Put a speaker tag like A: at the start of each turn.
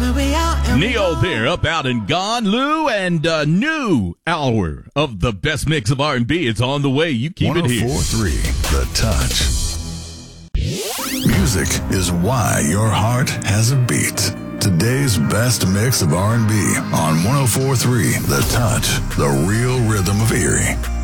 A: Neo there, Up, Out, and Gone. Lou, and new hour of the best mix of R&B. It's on the way. You keep it here.
B: 104.3 The Touch. Music is why your heart has a beat. Today's best mix of R&B on 104.3 The Touch, the real rhythm of Erie.